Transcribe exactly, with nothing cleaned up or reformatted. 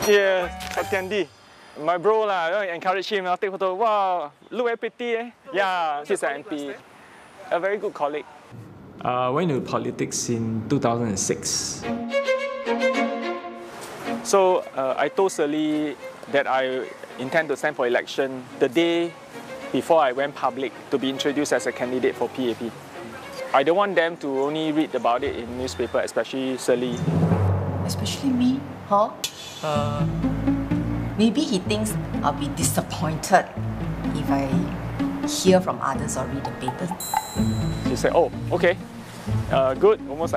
Yeah, hot candy. My bro lah, I encourage him. I'll take photo. Wow, look very pretty. Eh? Yeah, he's an M P. A very good colleague. I uh, went into politics in two thousand six. So uh, I told Shirley that I intend to stand for election the day before I went public to be introduced as a candidate for P A P. I don't want them to only read about it in newspaper, especially Shirley. Especially me, huh? Uh, maybe he thinks I'll be disappointed if I hear from others or read the paper. She said, oh, okay, uh, good, almost like